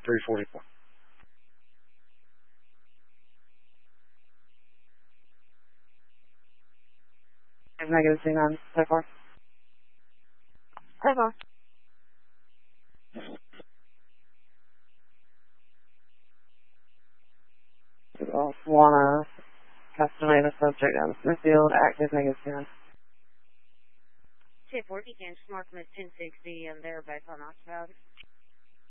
344. Negative C9 so far. So far. Want to estimate a subject on Smithfield, active negative C9. 1040 can mark them at 1060 and they're back on occupied.